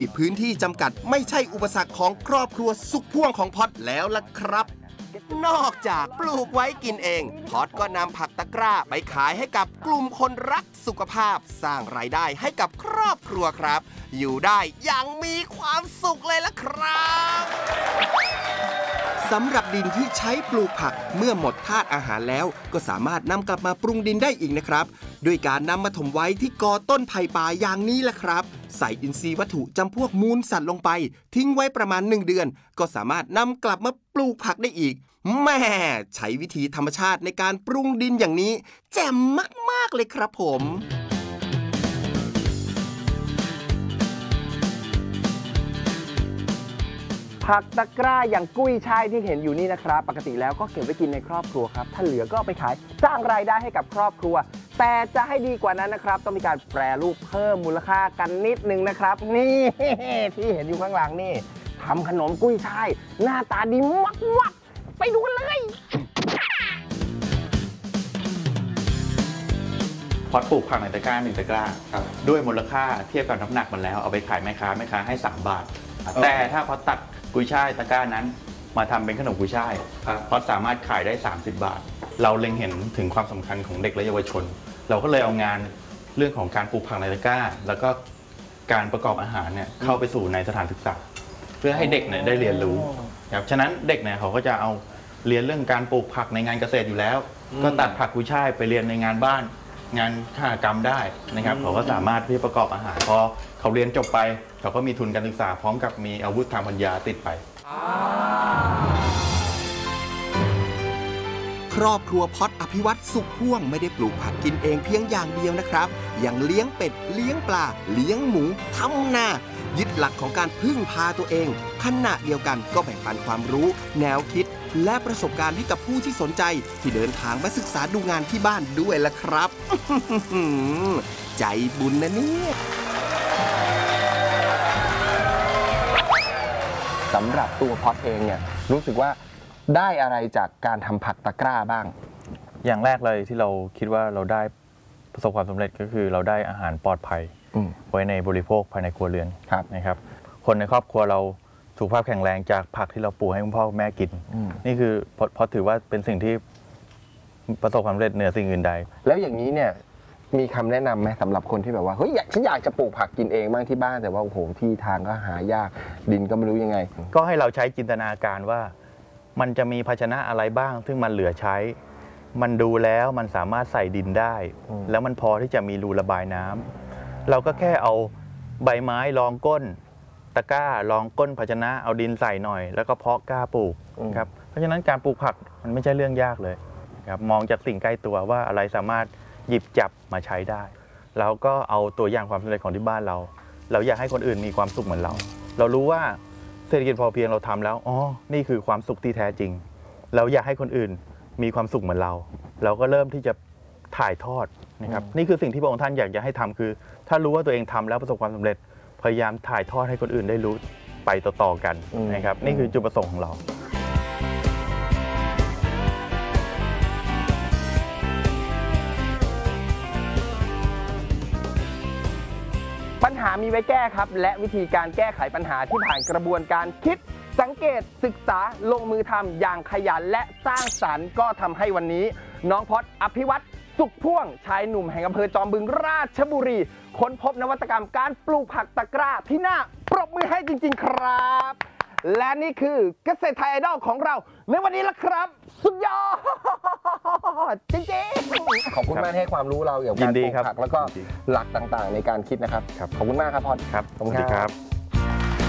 พื้นที่จำกัดไม่ใช่อุปสรรคของครอบครัวสุขพ่วงของพอดแล้วล่ะครับนอกจากปลูกไว้กินเองพอดก็นำผักตะกร้าไปขายให้กับกลุ่มคนรักสุขภาพสร้างรายได้ให้กับครอบครัวครับอยู่ได้อย่างมีความสุขเลยล่ะครับสำหรับดินที่ใช้ปลูกผักเมื่อหมดธาตุอาหารแล้วก็สามารถนำกลับมาปรุงดินได้อีกนะครับด้วยการนำมาถมไว้ที่กอต้นไผ่ป่าอย่างนี้แหละครับใส่อินทรีย์วัตถุจำพวกมูลสัตว์ลงไปทิ้งไว้ประมาณ1 เดือนก็สามารถนำกลับมาปลูกผักได้อีกแม่ใช้วิธีธรรมชาติในการปรุงดินอย่างนี้แจ่มมากๆเลยครับผมผักตะกร้าอย่างกุ้ยช่ายที่เห็นอยู่นี่นะครับปกติแล้วก็เก็บไว้กินในครอบครัวครับถ้าเหลือก็เอาไปขายสร้างรายได้ให้กับครอบครัวแต่จะให้ดีกว่านั้นนะครับต้องมีการแปรรูปเพิ่มมูลค่ากันนิดนึงนะครับนี่ที่เห็นอยู่ข้างหลังนี่ทำขนมกุ้ยช่ายหน้าตาดีมากๆไปดูกันเลยพอดปลูกผักในตะกร้า1 ตะกร้าด้วยมูลค่าเทียบกับน้ำหนักมันแล้วเอาไปขายแม่ค้าให้3 บาทแต่ถ้าพอตัดกุยช่ายตะกร้านั้นมาทำเป็นขนมกุยช่ายพอสามารถขายได้30 บาทเราเล็งเห็นถึงความสำคัญของเด็กและเยาวชนเราก็เลยเอางานเรื่องของการปลูกผักในตะกร้าแล้วก็การประกอบอาหารเนี่ยเข้าไปสู่ในสถานศึกษาเพื่อให้เด็กเนี่ยได้เรียนรู้ครับฉะนั้นเด็กเนี่ยเขาก็จะเอาเรียนเรื่องการปลูกผักในงานเกษตรอยู่แล้วก็ตัดผักกุยช่ายไปเรียนในงานบ้านงานคหกรรมได้นะครับเขาก็สามารถที่ประกอบอาหารพอเขาเรียนจบไปเขาก็มีทุนการศึกษาพร้อมกับมีอาวุธทางปัญญาติดไปครอบครัวพอดอภิวัตสุขพ่วงไม่ได้ปลูกผักกินเองเพียงอย่างเดียวนะครับยังเลี้ยงเป็ดเลี้ยงปลาเลี้ยงหมูทำนายึดหลักของการพึ่งพาตัวเองขณะเดียวกันก็แบ่งปันความรู้แนวคิดและประสบการณ์ให้กับผู้ที่สนใจที่เดินทางมาศึกษาดูงานที่บ้านด้วยล่ะครับ ใจบุญนะเนี่ยสำหรับตัวพอดเองเนี่ยรู้สึกว่าได้อะไรจากการทำผักตะกร้าบ้างอย่างแรกเลยที่เราคิดว่าเราได้ประสบความสำเร็จก็คือเราได้อาหารปลอดภัยไว้ในบริโภคภายในครัวเรือนนะครับคนในครอบครัวเราสุขภาพแข็งแรงจากผักที่เราปลูกให้คุณพ่อคุณแม่กินนี่คือพอถือว่าเป็นสิ่งที่ประสบความสำเร็จเหนือสิ่งอื่นใดแล้วอย่างนี้เนี่ยมีคำแนะนำไหมสำหรับคนที่แบบว่าเฮ้ยฉันอยากจะปลูกผักกินเองบ้างที่บ้านแต่ว่าโอ้โหที่ทางก็หายากดินก็ไม่รู้ยังไงก็ให้เราใช้จินตนาการว่ามันจะมีภาชนะอะไรบ้างซึ่งมันเหลือใช้มันดูแล้วมันสามารถใส่ดินได้แล้วมันพอที่จะมีรูระบายน้ำเราก็แค่เอาใบไม้รองก้นตะกร้ารองก้นภาชนะเอาดินใส่หน่อยแล้วก็เพาะกล้าปลูกครับเพราะฉะนั้นการปลูกผักมันไม่ใช่เรื่องยากเลยครับมองจากสิ่งใกล้ตัวว่าอะไรสามารถหยิบจับมาใช้ได้แล้วก็เอาตัวอย่างความสำเร็จของที่บ้านเราอยากให้คนอื่นมีความสุขเหมือนเรารู้ว่าเศรษฐกิจพอเพียงเราทำแล้วอ๋อนี่คือความสุขที่แท้จริงเราอยากให้คนอื่นมีความสุขเหมือนเราก็เริ่มที่จะถ่ายทอดนะครับนี่คือสิ่งที่พระองค์ท่านอยากจะให้ทำคือถ้ารู้ว่าตัวเองทำแล้วประสบความสำเร็จพยายามถ่ายทอดให้คนอื่นได้รู้ไปต่อๆกันนะครับนี่คือจุดประสงค์ของเราปัญหามีไว้แก้ครับและวิธีการแก้ไขปัญหาที่ผ่านกระบวนการคิดสังเกตศึกษาลงมือทำอย่างขยันและสร้างสรรค์ก็ทำให้วันนี้น้องพอดอภิวัตสุขพ่วงชายหนุ่มแห่งอำเภอจอมบึงราชบุรีค้นพบนวัตกรรมการปลูกผักตะกร้าที่น่าปรบมือให้จริงๆครับและนี่คือเกษตรไทยไอดอลของเราในวันนี้ละครับสุดยอดจริงๆขอบคุณมากให้ความรู้เราเกี่ยวกับการปลูกผักแล้วก็หลักต่างๆในการคิดนะครับขอบคุณมากครับพอดครับขอบคุณครับ